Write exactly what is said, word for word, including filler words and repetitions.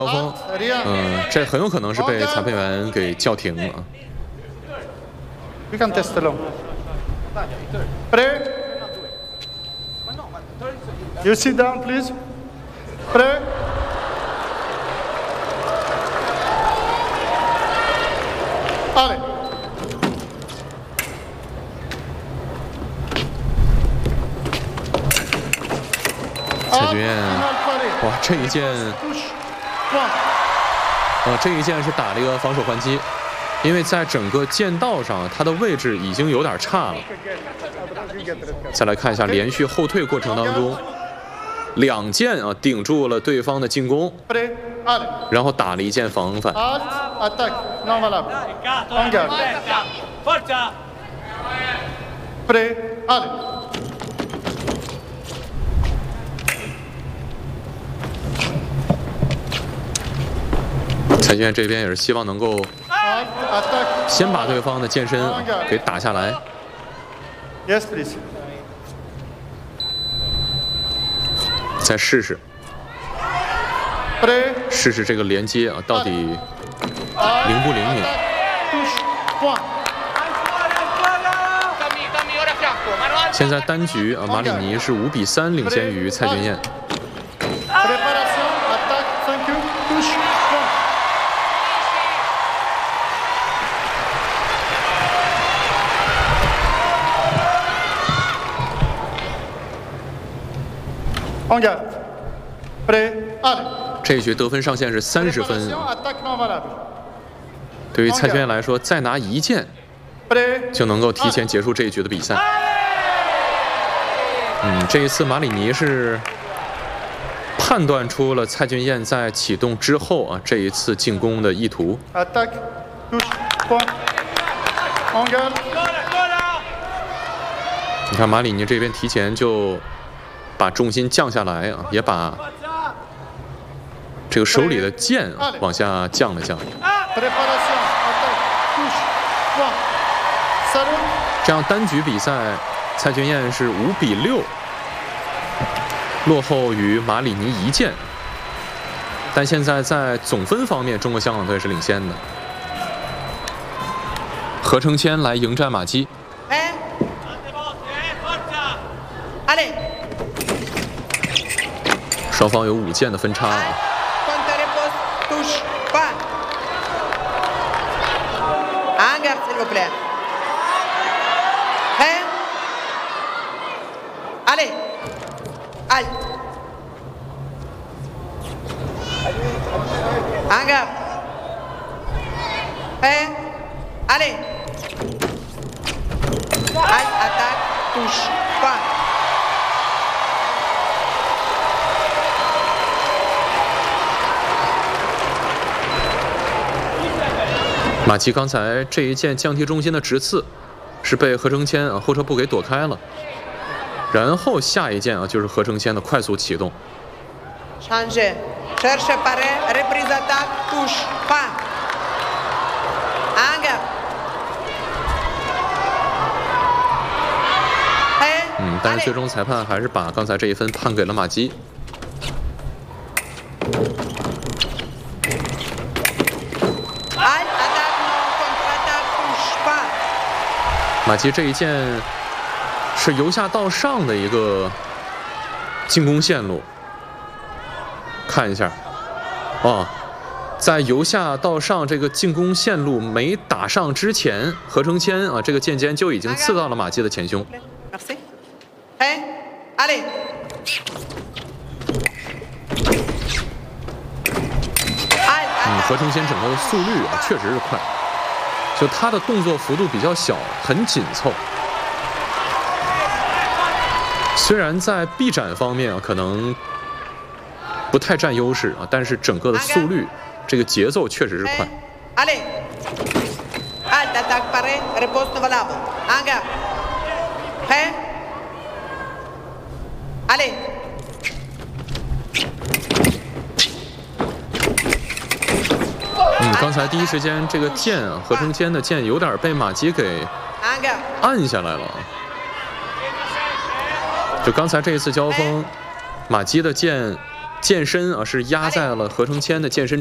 交锋，嗯，这很有可能是被裁判员给叫停了。 We can test alone. Pre. You sit down, please. Pre. Allez. 蔡俊彦，哇，这一剑，啊，这一剑是打了一个防守还击，因为在整个剑道上，他的位置已经有点差了。再来看一下连续后退过程当中，两剑啊顶住了对方的进攻，然后打了一剑防反。蔡俊彦这边也是希望能够先把对方的剑身啊给打下来。 Yes, please. 再试试，试试这个连接啊，到底灵不灵敏？现在单局啊，马里尼是五比三领先于蔡俊彦。这一局得分上限是三十分。对于蔡俊彦来说，再拿一剑就能够提前结束这一局的比赛。嗯，这一次马里尼是判断出了蔡俊彦在启动之后啊这一次进攻的意图。你看马里尼这边提前就把重心降下来啊，也把这个手里的剑啊往下降了降。这样单局比赛，蔡俊彦是五比六落后于马里尼一剑，但现在在总分方面，中国香港队是领先的。何承谦来迎战马基。双方有五剑的分差。马奇刚才这一剑降低中心的直刺，是被何承谦啊后撤步给躲开了，然后下一剑啊就是何承谦的快速启动。嗯，但是最终裁判还是把刚才这一分判给了马基。马基这一剑是由下到上的一个进攻线路，看一下，哦，在由下到上这个进攻线路没打上之前，何承谦啊这个剑尖就已经刺到了马基的前胸。嗯，何承谦整个的速率啊确实是快。就他的动作幅度比较小，很紧凑。虽然在臂展方面啊，可能不太占优势啊，但是整个的速率，这个节奏确实是快。嗯，刚才第一时间这个剑啊，何承谦的剑有点被马基给按下来了。就刚才这一次交锋，马基的剑剑身啊是压在了何承谦的剑身。